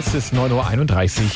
Es ist 9.31 Uhr.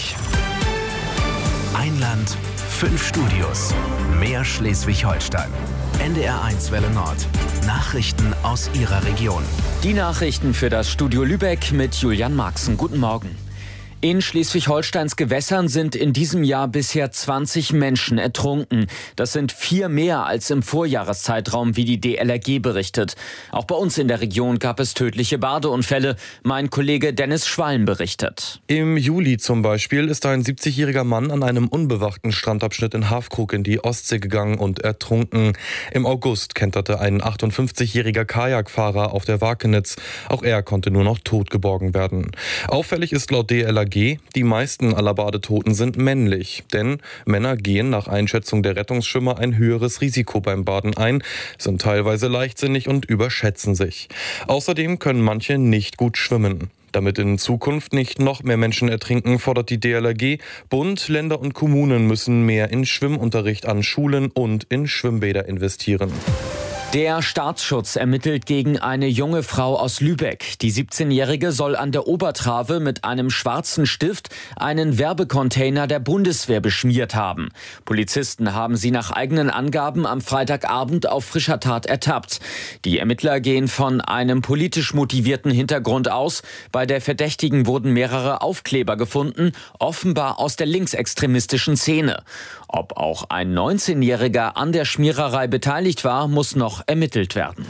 Ein Land, 5 Studios. Mehr Schleswig-Holstein. NDR1 Welle Nord. Nachrichten aus Ihrer Region. Die Nachrichten für das Studio Lübeck mit Julian Marxen. Guten Morgen. In Schleswig-Holsteins Gewässern sind in diesem Jahr bisher 20 Menschen ertrunken. Das sind 4 mehr als im Vorjahreszeitraum, wie die DLRG berichtet. Auch bei uns in der Region gab es tödliche Badeunfälle. Mein Kollege Dennis Schwalm berichtet. Im Juli zum Beispiel ist ein 70-jähriger Mann an einem unbewachten Strandabschnitt in Hafkrug in die Ostsee gegangen und ertrunken. Im August kenterte ein 58-jähriger Kajakfahrer auf der Wakenitz. Auch er konnte nur noch tot geborgen werden. Auffällig ist laut DLRG, die meisten aller Badetoten sind männlich, denn Männer gehen nach Einschätzung der Rettungsschwimmer ein höheres Risiko beim Baden ein, sind teilweise leichtsinnig und überschätzen sich. Außerdem können manche nicht gut schwimmen. Damit in Zukunft nicht noch mehr Menschen ertrinken, fordert die DLRG, Bund, Länder und Kommunen müssen mehr in Schwimmunterricht an Schulen und in Schwimmbäder investieren. Der Staatsschutz ermittelt gegen eine junge Frau aus Lübeck. Die 17-Jährige soll an der Obertrave mit einem schwarzen Stift einen Werbecontainer der Bundeswehr beschmiert haben. Polizisten haben sie nach eigenen Angaben am Freitagabend auf frischer Tat ertappt. Die Ermittler gehen von einem politisch motivierten Hintergrund aus. Bei der Verdächtigen wurden mehrere Aufkleber gefunden, offenbar aus der linksextremistischen Szene. Ob auch ein 19-Jähriger an der Schmiererei beteiligt war, muss noch ermittelt werden.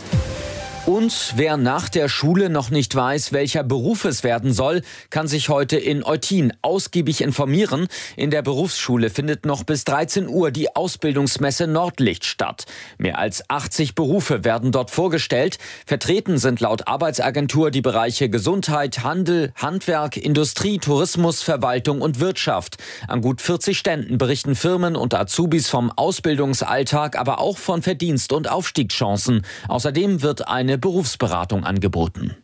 Und wer nach der Schule noch nicht weiß, welcher Beruf es werden soll, kann sich heute in Eutin ausgiebig informieren. In der Berufsschule findet noch bis 13 Uhr die Ausbildungsmesse Nordlicht statt. Mehr als 80 Berufe werden dort vorgestellt. Vertreten sind laut Arbeitsagentur die Bereiche Gesundheit, Handel, Handwerk, Industrie, Tourismus, Verwaltung und Wirtschaft. An gut 40 Ständen berichten Firmen und Azubis vom Ausbildungsalltag, aber auch von Verdienst- und Aufstiegschancen. Außerdem wird eine Berufsberatung angeboten.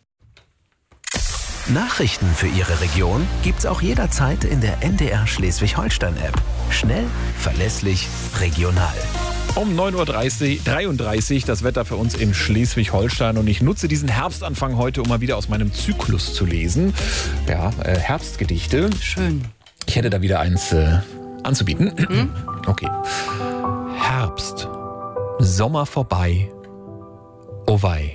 Nachrichten für Ihre Region gibt's auch jederzeit in der NDR Schleswig-Holstein-App. Schnell, verlässlich, regional. Um 9.33 Uhr das Wetter für uns in Schleswig-Holstein. Und ich nutze diesen Herbstanfang heute, um mal wieder aus meinem Zyklus zu lesen. Ja, Herbstgedichte. Schön. Ich hätte da wieder eins anzubieten. Okay. Herbst. Sommer vorbei. Oh wei.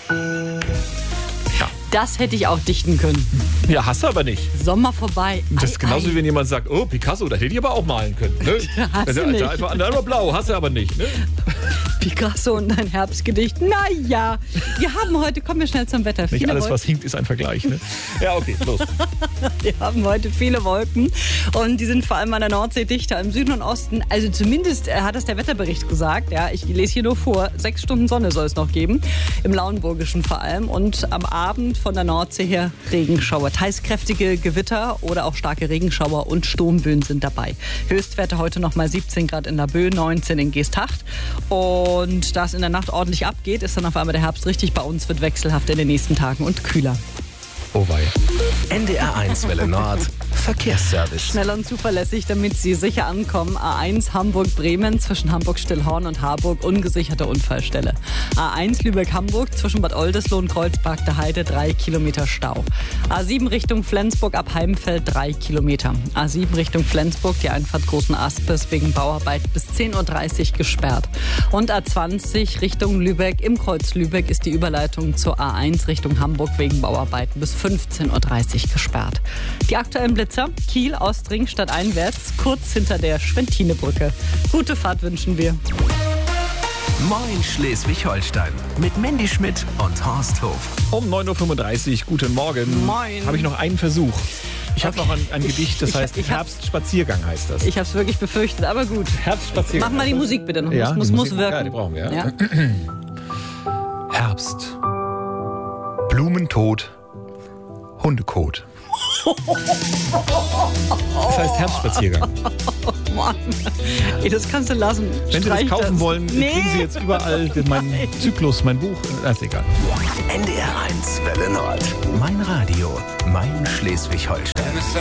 Das hätte ich auch dichten können. Ja, hast du aber nicht. Sommer vorbei. Das ist genauso wie wenn jemand sagt, oh, Picasso, das hätte ich aber auch malen können. Ne? Hast du nicht. Einfach blau, hast du aber nicht. Ne? Picasso und ein Herbstgedicht. Naja, kommen wir schnell zum Wetter. Nicht Viele alles, Wolken. was hinkt, ist ein Vergleich. Ne? Ja, okay, los. Wir haben heute viele Wolken und die sind vor allem an der Nordsee dichter im Süden und Osten. Also zumindest hat das der Wetterbericht gesagt. Ja, ich lese hier nur vor. 6 Stunden Sonne soll es noch geben. Im Lauenburgischen vor allem. Und am Abend von der Nordsee her Regenschauer. Teils kräftige Gewitter oder auch starke Regenschauer und Sturmböen sind dabei. Höchstwerte heute noch mal 17 Grad in der Böe, 19 in Geesthacht. Und da es in der Nacht ordentlich abgeht, ist dann auf einmal der Herbst richtig bei uns, wird wechselhaft in den nächsten Tagen und kühler. Oh wei. NDR1 Welle Nord. Verkehrsservice. Schnell und zuverlässig, damit Sie sicher ankommen. A1 Hamburg-Bremen zwischen Hamburg-Stillhorn und Harburg, ungesicherte Unfallstelle. A1 Lübeck-Hamburg zwischen Bad Oldesloe und Kreuzberg der Heide, 3 Kilometer Stau. A7 Richtung Flensburg ab Heimfeld, 3 Kilometer. A7 Richtung Flensburg, die Einfahrt Großen Aspes wegen Bauarbeit bis 10.30 Uhr gesperrt. Und A20 Richtung Lübeck, im Kreuz Lübeck ist die Überleitung zur A1 Richtung Hamburg wegen Bauarbeiten bis 15.30 Uhr gesperrt. Die aktuellen Blitzer: Kiel, Ostring, stadteinwärts, kurz hinter der Schwentinebrücke. Gute Fahrt wünschen wir. Moin Schleswig-Holstein mit Mandy Schmidt und Horst Hof. Um 9.35 Uhr, guten Morgen. Moin. Habe ich noch einen Versuch. Ich habe noch ein Gedicht, das heißt Herbstspaziergang heißt das. Ich habe es wirklich befürchtet, aber gut. Herbstspaziergang. Mach mal die Musik bitte noch. Ja, muss wirken. Ja, die brauchen wir. Ja. Herbst. Blumentod. Hundekot. Das heißt Herbstspaziergang. Mann. Ey, das kannst du lassen. Wenn Sie das kaufen wollen, Nee. kriegen Sie jetzt überall meinen Zyklus, mein Buch. Ist egal. NDR1 Welle Nord. Mein Radio, mein Schleswig-Holstein.